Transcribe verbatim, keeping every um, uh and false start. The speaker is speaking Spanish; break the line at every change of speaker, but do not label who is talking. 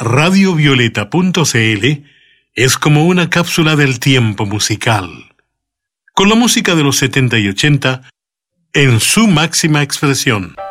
radio violeta punto c l es como una cápsula del tiempo musical, con la música de los setenta y ochenta en su máxima expresión.